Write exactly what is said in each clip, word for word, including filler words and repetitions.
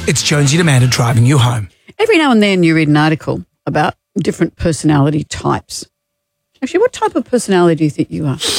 It's Jonesy Demanda driving you home. Every now and then you read an article about different personality types. Actually, what type of personality do you think you are?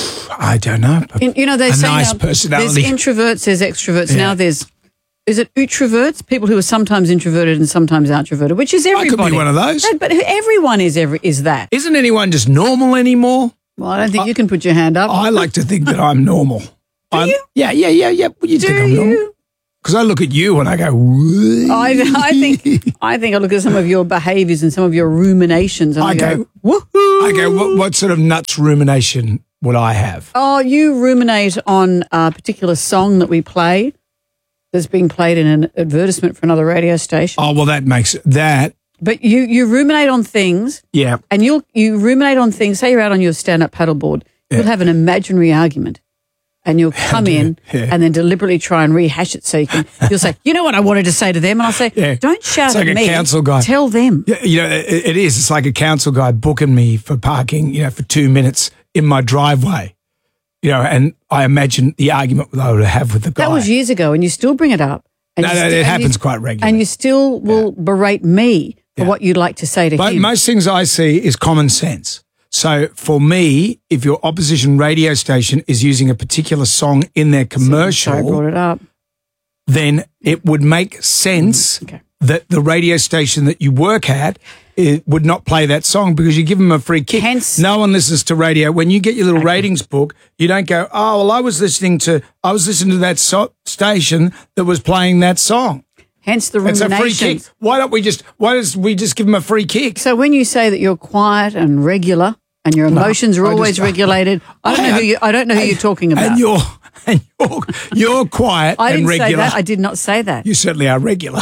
I don't know. In, you know, they a say nice now, personality. There's introverts, there's extroverts. Yeah. Now there's, is it outroverts? People who are sometimes introverted and sometimes outroverted, which is everybody. I could be one of those. But, but everyone is every is that. Isn't anyone just normal anymore? Well, I don't think I, you can put your hand up. I like to think that I'm normal. Do I'm, you? Yeah, yeah, yeah, yeah. Well, you Do think I'm normal? you? Because I look at you and I go, "Whoa." I, I think I think I look at some of your behaviours and some of your ruminations and I, I go, go, woohoo. I go, what, what sort of nuts rumination would I have? Oh, you ruminate on a particular song that we play that's being played in an advertisement for another radio station. Oh, well, that makes that. But you, you ruminate on things. Yeah. And you'll you ruminate on things. Say you're out on your stand-up paddleboard. Yeah. You'll have an imaginary argument. And you'll come in yeah. and then deliberately try and rehash it so you can, you'll say, you know what I wanted to say to them? And I'll say, Yeah. don't shout It's like at a me. council guy. Tell them. Yeah, you know, it, it is. It's like a council guy booking me for parking, you know, for two minutes in my driveway, you know, and I imagine the argument that I would have with the guy. That was years ago and you still bring it up. And No, you no, sti- it and happens you- quite regularly. And you still will berate me for Yeah. what you'd like to say to But him. most things I see is common sense. So for me, if your opposition radio station is using a particular song in their commercial, Sorry, I brought it up. then it would make sense Okay. that the radio station that you work at it would not play that song because you give them a free kick. Hence- no one listens to radio. When you get your little ratings book, you don't go, oh, well, I was listening to, I was listening to that so- station that was playing that song. Hence the It's a free kick. ruminations. Why don't we just, why does we just give them a free kick? So when you say that you're quiet and regular and your emotions are I always just- regulated, I don't I know who am- you, I don't know who you're talking about. And you're, and you're, you're quiet I and didn't regular. say that. I did not say that. You certainly are regular.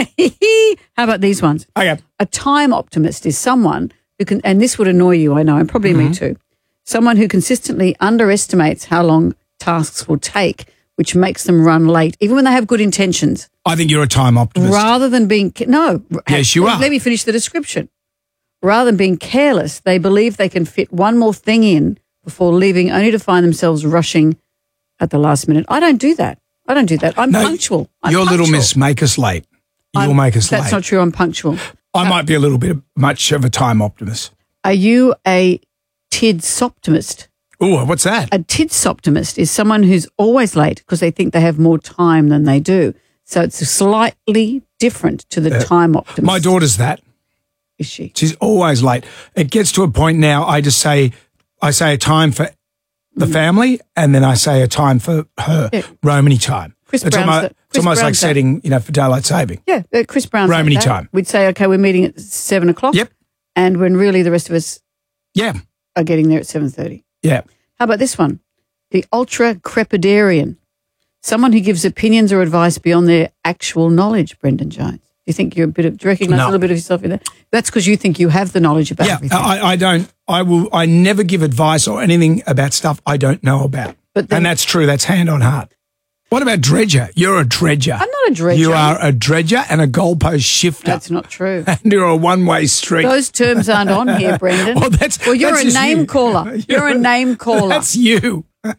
How about these ones? Okay. A time optimist is someone who can, and this would annoy you, I know, and probably Mm-hmm. me too, someone who consistently underestimates how long tasks will take, which makes them run late, even when they have good intentions, I think you're a time optimist. rather than being, ca- no. Yes, you let, are. Let me finish the description. Rather than being careless, they believe they can fit one more thing in before leaving, only to find themselves rushing at the last minute. I don't do that. I don't do that. I'm No, punctual. I'm your little punctual. miss make us late. You'll I'm- make us That's late. not true. I'm punctual. I might be a little bit much of a time optimist. Are you a tidsoptimist? Oh, what's that? A tidsoptimist is someone who's always late because they think they have more time than they do. So it's slightly different to the time optimist. My daughter's that. Is she? She's always late. It gets to a point now I just say, I say a time for the family and then I say a time for her, Yeah. Romany time. Chris it's Brown's almost, that- it's Chris almost like Brown's that. setting, you know, for daylight saving. Yeah, uh, Chris Brown's like Romany that. time. We'd say, okay, we're meeting at seven o'clock. Yep. And when really the rest of us Yeah. are getting there at seven thirty. Yeah. How about this one? The ultra crepidarian, someone who gives opinions or advice beyond their actual knowledge. Brendan Jones, do you think you're a bit of? Do you recognise No. a little bit of yourself in there? That's because you think you have the knowledge about Yeah. everything. I, I don't, I will, I never give advice or anything about stuff I don't know about. But then- and that's true. That's hand on heart. What about dredger? You're a dredger. I'm not a dredger. You are a dredger and a goalpost shifter. That's not true. and you're a one-way street. Those terms aren't on here, Brendan. Well, that's- well, you're that's a just name you. caller. You're a name caller. That's you.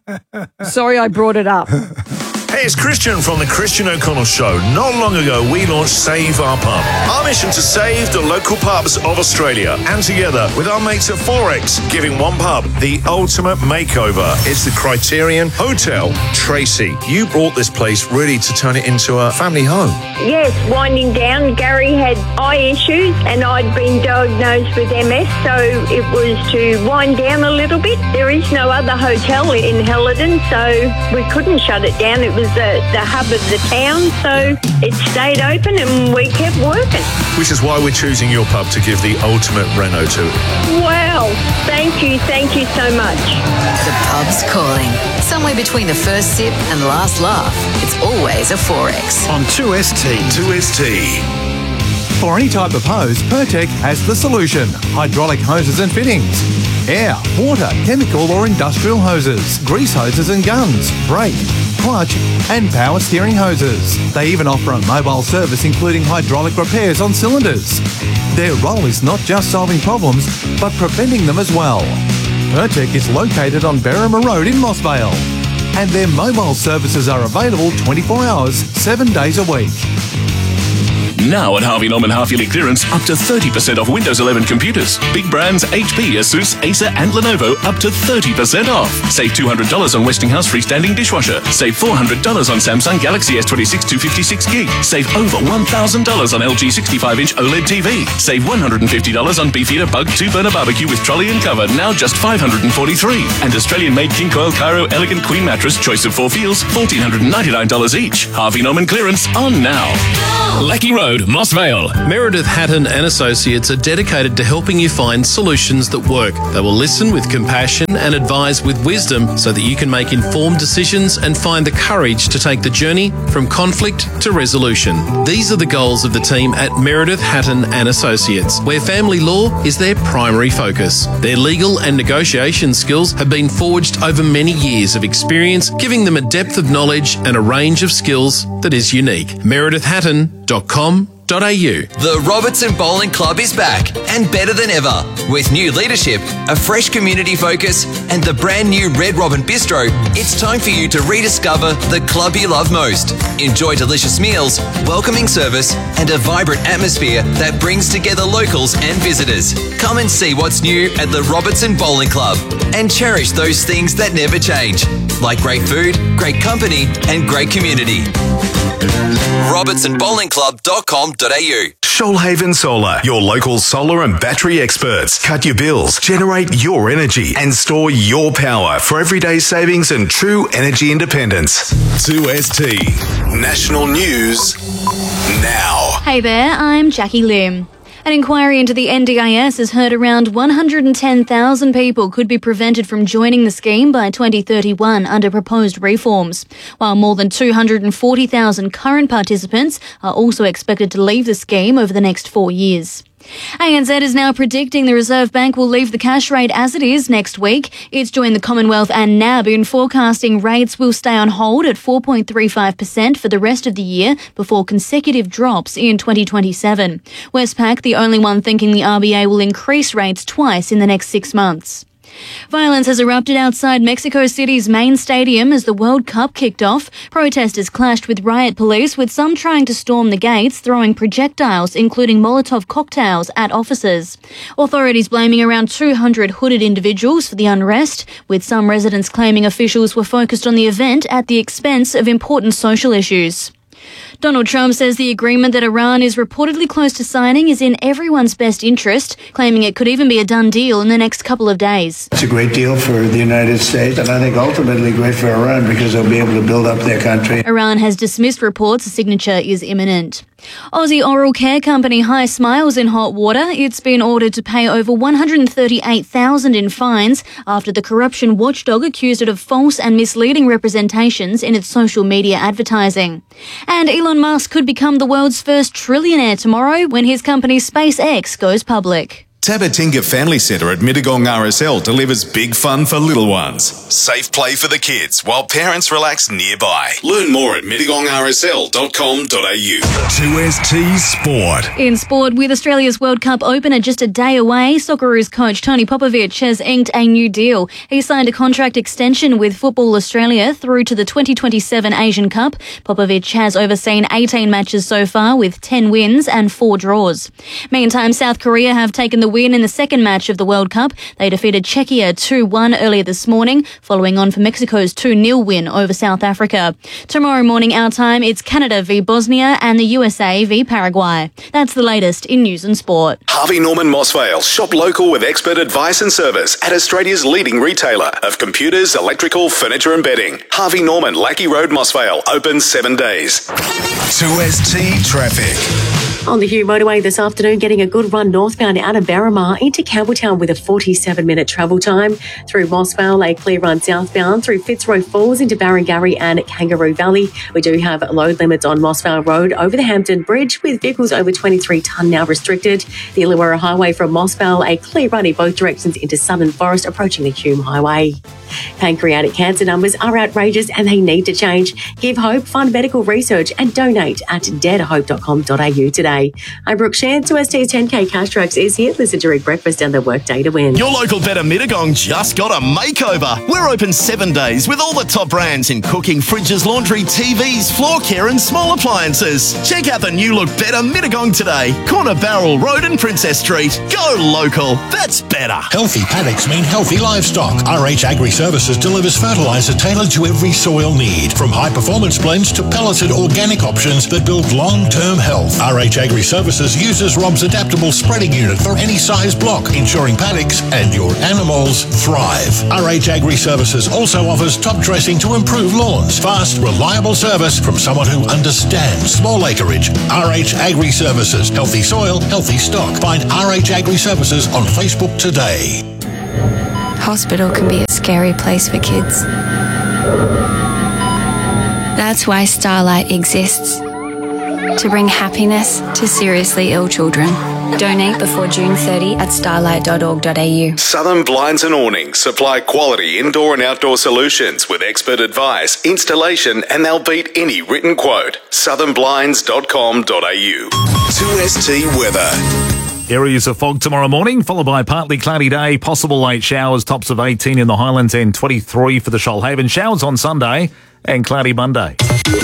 Sorry, I brought it up. Hey, it's Christian from The Christian O'Connell Show. Not long ago, we launched Save Our Pub. Our mission to save the local pubs of Australia. And together with our mates at Forex, giving one pub the ultimate makeover. It's the Criterion Hotel. Tracy, you brought this place really to turn it into a family home. Yes, winding down. Gary had eye issues and I'd been diagnosed with M S, so it was to wind down a little bit. There is no other hotel in Helidon, so we couldn't shut it down. It was the, the hub of the town, so it stayed open and we kept working. Which is why we're choosing your pub to give the ultimate reno to. Wow, thank you, thank you so much. The pub's calling. Somewhere between the first sip and last laugh, it's always a Forex. On two S T. two S T. For any type of hose, Pertec has the solution. Hydraulic hoses and fittings. Air, water, chemical or industrial hoses. Grease hoses and guns. Brake, clutch and power steering hoses. They even offer a mobile service including hydraulic repairs on cylinders. Their role is not just solving problems, but preventing them as well. Pertec is located on Berrima Road in Mossvale. And their mobile services are available twenty-four hours, seven days a week. Now at Harvey Norman half-yearly clearance, up to thirty percent off Windows eleven computers. Big brands H P, Asus, Acer and Lenovo up to thirty percent off. Save two hundred dollars on Westinghouse freestanding dishwasher. Save four hundred dollars on Samsung Galaxy S twenty-six two fifty-six gig. Save over one thousand dollars on L G sixty-five inch OLED T V. Save one hundred fifty dollars on Beefeater Bug two burner barbecue with trolley and cover, now just five hundred forty-three dollars. And Australian-made King Coil Cairo Elegant Queen Mattress, choice of four feels, one thousand four hundred ninety-nine dollars each. Harvey Norman clearance on now. Lecky Road, Moss Vale. Meredith Hatton and Associates are dedicated to helping you find solutions that work. They will listen with compassion and advise with wisdom so that you can make informed decisions and find the courage to take the journey from conflict to resolution. These are the goals of the team at Meredith Hatton and Associates, where family law is their primary focus. Their legal and negotiation skills have been forged over many years of experience, giving them a depth of knowledge and a range of skills that is unique. meredith hatton dot com dot a u. The Robertson Bowling Club is back and better than ever. With new leadership, a fresh community focus, and the brand new Red Robin Bistro, it's time for you to rediscover the club you love most. Enjoy delicious meals, welcoming service, and a vibrant atmosphere that brings together locals and visitors. Come and see what's new at the Robertson Bowling Club and cherish those things that never change, like great food, great company, and great community. robertson bowling club dot com dot a u. Shoalhaven Solar, your local solar and battery experts. Cut your bills, generate your energy, and store your power for everyday savings and true energy independence. two S T National News now. Hey there, I'm Jackie Lim. An inquiry into the N D I S has heard around one hundred ten thousand people could be prevented from joining the scheme by twenty thirty-one under proposed reforms, while more than two hundred forty thousand current participants are also expected to leave the scheme over the next four years. A N Z is now predicting the Reserve Bank will leave the cash rate as it is next week. It's joined the Commonwealth and N A B in forecasting rates will stay on hold at four point three five percent for the rest of the year before consecutive drops in twenty twenty-seven. Westpac, the only one thinking the R B A will increase rates twice in the next six months. Violence has erupted outside Mexico City's main stadium as the World Cup kicked off. Protesters clashed with riot police, with some trying to storm the gates, throwing projectiles, including Molotov cocktails, at officers. Authorities blaming around two hundred hooded individuals for the unrest, with some residents claiming officials were focused on the event at the expense of important social issues. Donald Trump says the agreement that Iran is reportedly close to signing is in everyone's best interest, claiming it could even be a done deal in the next couple of days. It's a great deal for the United States, and I think ultimately great for Iran because they'll be able to build up their country. Iran has dismissed reports a signature is imminent. Aussie oral care company High Smiles in hot water. It's been ordered to pay over one hundred thirty-eight thousand dollars in fines after the corruption watchdog accused it of false and misleading representations in its social media advertising. And Elon Musk could become the world's first trillionaire tomorrow when his company SpaceX goes public. Tabatinga Family Centre at Mittagong R S L delivers big fun for little ones. Safe play for the kids while parents relax nearby. Learn more at mittagong r s l dot com dot a u. two S T Sport. In sport, with Australia's World Cup opener just a day away, Socceroos coach Tony Popovic has inked a new deal. He signed a contract extension with Football Australia through to the twenty twenty-seven Asian Cup. Popovic has overseen eighteen matches so far with ten wins and four draws. Meantime, South Korea have taken the win in the second match of the World Cup. They defeated Czechia two one earlier this morning, following on from Mexico's two nil win over South Africa. Tomorrow morning our time, it's Canada v Bosnia and the U S A v Paraguay. That's the latest in news and sport. Harvey Norman Mossvale. Shop local with expert advice and service at Australia's leading retailer of computers, electrical, furniture and bedding. Harvey Norman, Lackey Road, Mossvale. Open seven days. two S T Traffic. On the Hugh Motorway this afternoon, getting a good run northbound out of Berrimah into Campbelltown with a forty-seven minute travel time. Through Mossvale, a clear run southbound through Fitzroy Falls into Barangarry and Kangaroo Valley. We do have load limits on Mossvale Road over the Hampton Bridge with vehicles over twenty-three tonne now restricted. The Illawarra Highway from Mossvale, a clear run in both directions into Southern Forest approaching the Hume Highway. Pancreatic cancer numbers are outrageous and they need to change. Give hope, fund medical research and donate at dare to hope dot com dot a u today. today. I'm Brooke Shand, two S T's ten K Cash Tracks is here. Listen during breakfast and the workday to win. Your local Better Mittagong just got a makeover. We're open seven days with all the top brands in cooking, fridges, laundry, T Vs, floor care and small appliances. Check out the new look Better Mittagong today. Corner Barrel Road and Princess Street. Go local. That's better. Healthy paddocks mean healthy livestock. R H Agri Services delivers fertiliser tailored to every soil need. From high-performance blends to pelleted organic options that build long-term health. R H Agri Services uses Rob's adaptable spreading unit for any size block, ensuring paddocks and your animals thrive. R H Agri Services also offers top dressing to improve lawns. Fast, reliable service from someone who understands small acreage. R H Agri Services. Healthy soil, healthy stock. Find R H Agri Services on Facebook today. Hospital can be a scary place for kids. That's why Starlight exists. To bring happiness to seriously ill children. Donate before June thirtieth at starlight dot org dot a u. Southern Blinds and Awnings supply quality indoor and outdoor solutions with expert advice, installation, and they'll beat any written quote. southern blinds dot com dot a u. two S T weather. Areas of fog tomorrow morning, followed by a partly cloudy day, possible late showers, tops of eighteen in the Highlands and twenty-three for the Shoalhaven. Showers on Sunday and cloudy Monday.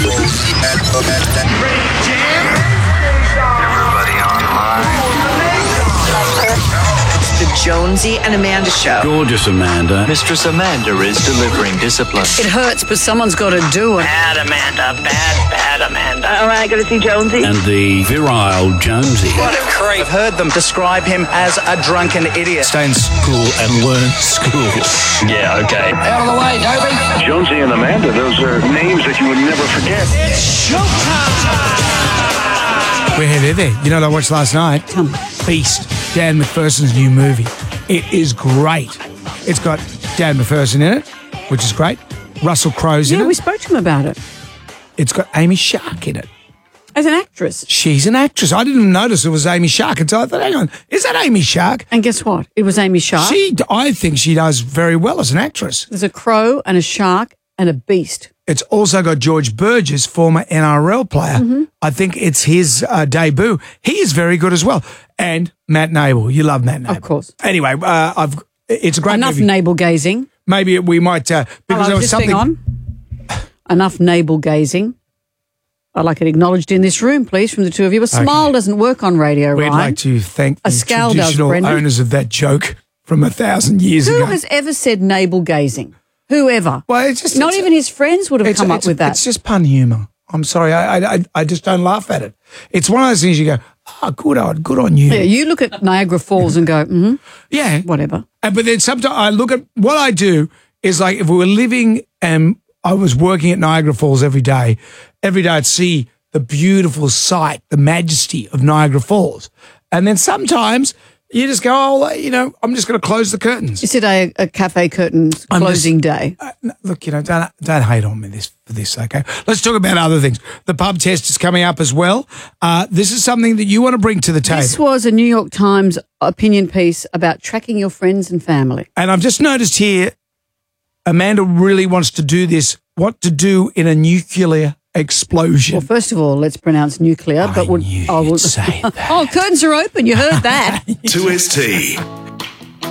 The Jonesy and Amanda Show. Gorgeous Amanda. Mistress Amanda is delivering discipline. It hurts, but someone's got to do it. Bad Amanda, bad, bad Amanda. All right, got to see Jonesy. And the virile Jonesy. What a creep. I've heard them describe him as a drunken idiot. Stay in school and learn school. Yeah, okay. Out of the way, Toby. Jonesy and Amanda, those are names that you would never forget. It's showtime. We're here, there. You know what I watched last night? Beast, Dan McPherson's new movie. It is great. It's got Dan McPherson in it, which is great. Russell Crowe's in Yeah, it. we spoke to him about it. It's got Amy Shark in it. As an actress. She's an actress. I didn't even notice it was Amy Shark until I thought, hang on, is that Amy Shark? And guess what? It was Amy Shark. She, I think she does very well as an actress. There's a crow and a shark and a beast. It's also got George Burgess, former N R L player. Mm-hmm. I think it's his uh, debut. He is very good as well. And Matt Nable. You love Matt Nable. Of course. Anyway, uh, I've. It's a great Enough movie. navel gazing. Maybe we might, uh, because oh, there was just something. hang on. Enough navel gazing. I'd like it acknowledged in this room, please, from the two of you. A smile Okay. doesn't work on radio, We'd Ryan. like to thank A the scowl does, traditional Brendan. owners of that joke from a thousand years Who ago. has ever said navel gazing? Whoever. Well, it's just Not it's- even his friends would have It's- come up it's- with that. It's just pun humour. I'm sorry. I, I I I just don't laugh at it. It's one of those things you go, oh, good on, good on you. Yeah, you look at Niagara Falls and go, mm-hmm, Yeah. whatever. And, but then sometimes I look at what I do is like if we were living and I was working at Niagara Falls every day, every day I'd see the beautiful sight, the majesty of Niagara Falls. And then sometimes you just go, oh, you know, I'm just going to close the curtains. Is today a cafe curtains I'm closing just- day? Uh, no, look, you know, don't don't hate on me this for this, okay? Let's talk about other things. The pub test is coming up as well. Uh, this is something that you want to bring to the table. This was a New York Times opinion piece about tracking your friends and family. And I've just noticed here, Amanda really wants to do this. What to do in a nuclear explosion? Well, first of all, let's pronounce nuclear. I but we'll, knew I will you'd say that. Oh, curtains are open. You heard that. two S T.